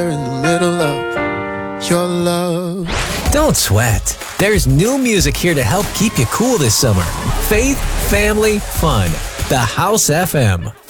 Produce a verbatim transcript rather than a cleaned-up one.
in the middle of your love. Don't sweat. There's new music here to help keep you cool this summer. Faith, family, fun. The House F M.